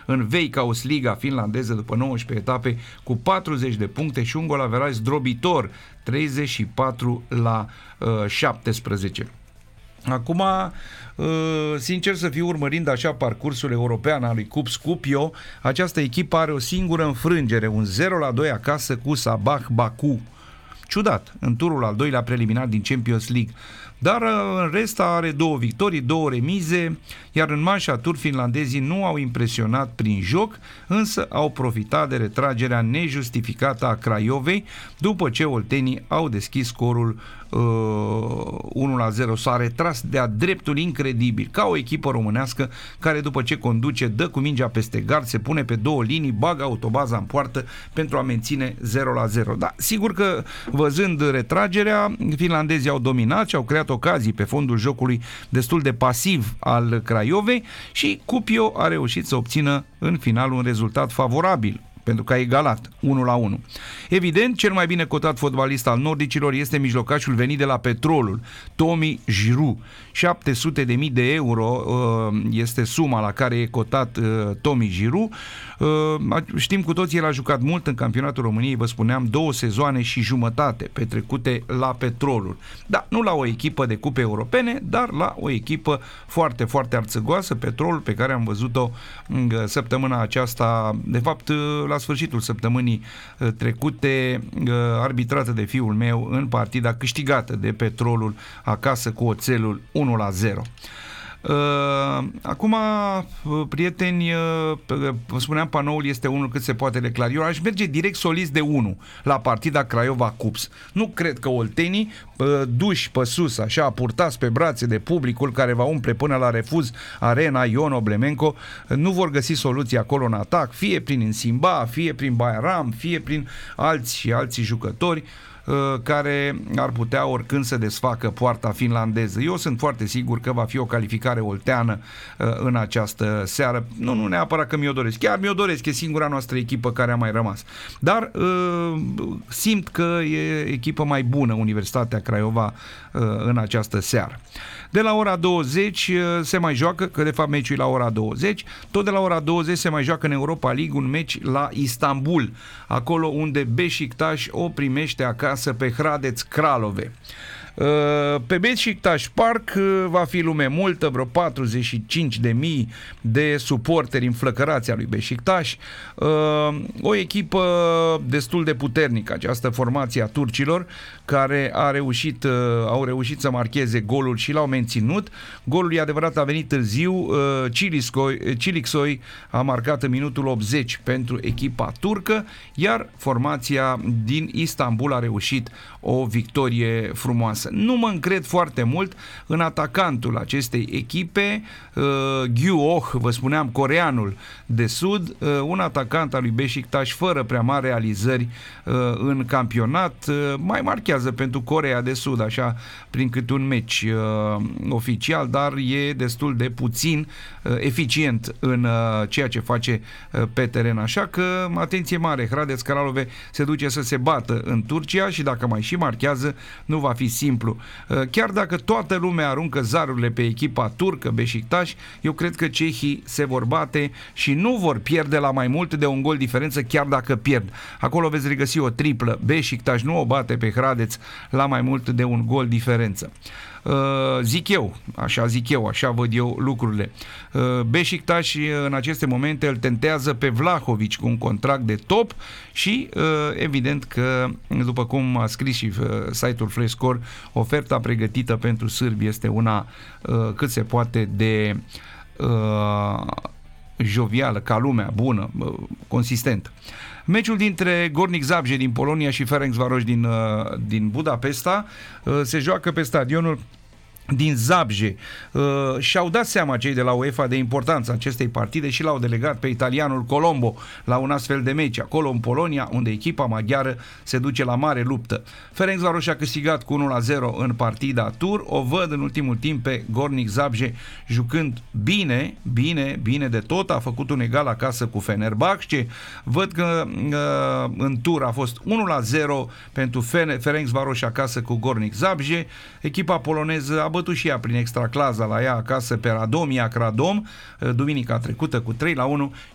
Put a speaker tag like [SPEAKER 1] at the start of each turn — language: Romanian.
[SPEAKER 1] în Veikkaus Liga finlandeză după 19 etape cu 40 de puncte și un golaveraj zdrobitor, 34 la 17. Acum, sincer să fiu, urmărind așa parcursul european al lui Cup Skopje, această echipă are o singură înfrângere, un 0-2 acasă cu Sabah Baku. Ciudat, în turul al doilea preliminar din Champions League. Dar în rest are 2 victorii, 2 remize, iar în manșa tur finlandezii nu au impresionat prin joc, însă au profitat de retragerea nejustificată a Craiovei, după ce oltenii au deschis scorul 1-0. S-a retras de-a dreptul incredibil, ca o echipă românească care după ce conduce, dă cu mingea peste gard, se pune pe 2 linii, bagă autobaza în poartă pentru a menține 0-0. Da, sigur că văzând retragerea, finlandezii au dominat și au creat ocazii pe fondul jocului destul de pasiv al Craiovei și Kuopio a reușit să obțină în final un rezultat favorabil, pentru că a egalat 1-1. Evident, cel mai bine cotat fotbalist al nordicilor este mijlocașul venit de la Petrolul, Tomi Giroud. 700.000 de euro este suma la care e cotat Tomi Giroud. Știm cu toții, el a jucat mult în campionatul României, vă spuneam, 2 sezoane și jumătate petrecute la Petrolul. Da, nu la o echipă de cupe europene, dar la o echipă foarte, foarte arțăgoasă, Petrolul, pe care am văzut-o săptămâna aceasta, de fapt la sfârșitul săptămânii trecute, arbitrată de fiul meu în partida câștigată de Petrolul acasă cu Oțelul 1-0. Acum, prieteni, vă spuneam, panoul este unul cât se poate de clar. Eu aș merge direct solist de 1 la partida Craiova Cups. Nu cred că oltenii, duși pe sus, așa, purtați pe brațe de publicul care va umple până la refuz arena Ion Oblemenco, nu vor găsi soluții acolo în atac, fie prin Nsimba, fie prin Bayram, fie prin alții jucători care ar putea oricând să desfacă poarta finlandeză. Eu sunt foarte sigur că va fi o calificare olteană în această seară. Nu neapărat că mi-o doresc. Chiar mi-o doresc, e singura noastră echipă care a mai rămas. Dar simt că e echipă mai bună Universitatea Craiova în această seară. De la ora 20 se mai joacă, că de fapt meciul e la ora 20, tot de la ora 20 se mai joacă în Europa League un meci la Istanbul, acolo unde Beşiktaş o primește acasă pe Hradec Kralove. Pe Beşiktaş Park va fi lume multă, vreo 45.000 de suporteri înflăcărați a lui Beşiktaş. O echipă destul de puternică, această formație a turcilor, care au reușit să marcheze golul și l-au menținut. Golul, e adevărat, a venit târziu. Çiliksoy a marcat în minutul 80 pentru echipa turcă, iar formația din Istanbul a reușit o victorie frumoasă. Nu mă încred foarte mult în atacantul acestei echipe, Gyu Oh, vă spuneam, coreanul de sud, un atacant al lui Beşiktaş fără prea mari realizări în campionat, mai marchează pentru Coreea de Sud, așa, prin câte un meci oficial, dar e destul de puțin eficient în ceea ce face pe teren, așa că atenție mare, Hradec Kralove se duce să se bată în Turcia și dacă mai și marchează, nu va fi simplu. Chiar dacă toată lumea aruncă zarurile pe echipa turcă Beşiktaş, eu cred că cehii se vor bate și nu vor pierde la mai mult de un gol diferență, chiar dacă pierd. Acolo veți regăsi o triplă. Beşiktaş nu o bate pe Hradec la mai mult de un gol diferență. Zic eu, așa văd eu lucrurile. Beşiktaş în aceste momente îl tentează pe Vlahovic cu un contract de top și evident că, după cum a scris și site-ul Flescore, oferta pregătită pentru sârbi este una cât se poate de jovială, ca lumea, bună, consistentă. Meciul dintre Gornik Zabrze din Polonia și Ferencvaros din Budapesta se joacă pe stadionul din Zabrze. Și-au dat seama cei de la UEFA de importanța acestei partide și l-au delegat pe italianul Colombo la un astfel de meci, acolo în Polonia, unde echipa maghiară se duce la mare luptă. Ferencvaros a câștigat cu 1-0 în partida tur. O văd în ultimul timp pe Gornik Zabrze jucând bine de tot. A făcut un egal acasă cu Fenerbahce. Văd că în tur a fost 1-0 pentru Ferencvaros acasă cu Gornik Zabrze. Echipa poloneză a bătut și ea prin extraclaza la ea acasă pe Radomia Radom duminica trecută cu 3-1